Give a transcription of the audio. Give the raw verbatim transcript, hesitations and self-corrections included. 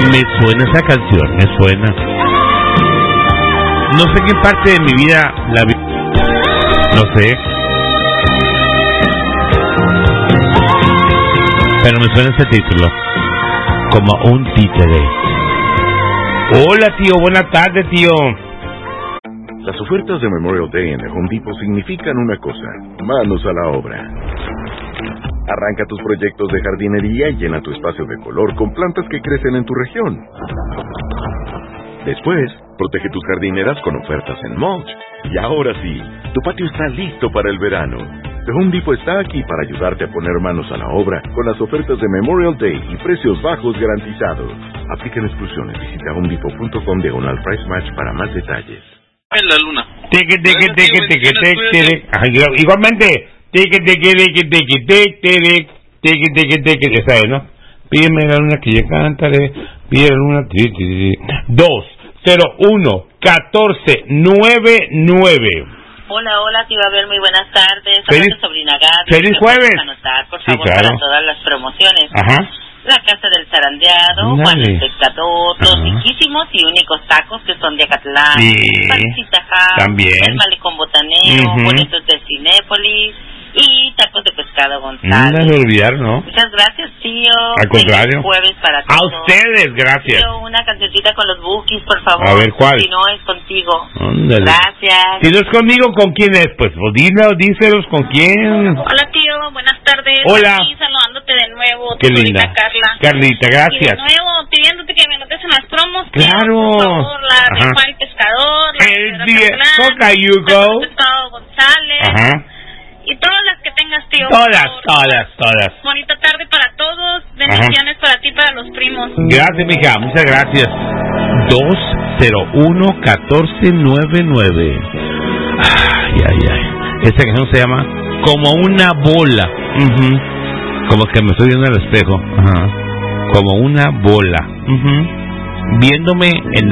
Me suena esa canción, me suena. No sé qué parte de mi vida la vi. No sé. Pero me suena ese título. Como un títere. Hola, tío. Buenas tardes, tío. Las ofertas de Memorial Day en The Home Depot significan una cosa: manos a la obra. Arranca tus proyectos de jardinería y llena tu espacio de color con plantas que crecen en tu región. Después, protege tus jardineras con ofertas en mulch. Y ahora sí, tu patio está listo para el verano. The Home Depot está aquí para ayudarte a poner manos a la obra con las ofertas de Memorial Day y precios bajos garantizados. Aplican exclusiones. Visita homedepot.com diagonal price match para más detalles. En la luna. Tique, tique, tique, tique, tique, tique. Igualmente. Tique, tique, tique, tique, tique, tique, tique, tique, tique. Esa es, ¿no? Pídeme la luna que yo cantaré. Pide la luna. dos cero uno catorce noventa y nueve. Hola, hola, te iba a ver, muy buenas tardes. Feliz, Hola, sobrina Gaby. feliz jueves. Anotar, por Sí, favor, claro. para todas las promociones. Ajá. La Casa del Zarandeado, Dale. Juan el Pescador, los Ajá. riquísimos y únicos tacos que son de Acatlán, Sí. Pancita House, También. el Malecón Botanero, Ujú. boletos de Cinépolis y tacos de pescado No González. de olvidar, ¿no? Muchas gracias, tío. Al contrario. Feliz jueves para A todos. ustedes, gracias. Tío, una cancioncita con los Bookies, por favor. A ver, ¿cuál? Si no es contigo. Ándale. Gracias. Si no es conmigo, ¿con quién es? Pues, pues dilo, díselos con quién. Hola tío, buenas tardes. Hola. Aquí saludándote de nuevo. Qué tu linda. sobrina Carla. Carlita, Y gracias. de nuevo pidiéndote que me notes en las promos. tío, Claro. Por favor, la de Ajá. Juan el Pescador, la El de día- Acatlán, Cocayuco. la de Pescado González. Ajá. Y todas las que tengas, tío. Todas, por favor. todas, todas. Bonita tarde para todos. Bendiciones para ti y para los primos. Gracias, mija, muchas gracias. dos cero uno catorce noventa y nueve. Ay, ay, ay. Esta canción se llama Como una bola. Ujú. Como que me estoy viendo en el espejo. Ajá. Como una bola. Ujú. Viéndome en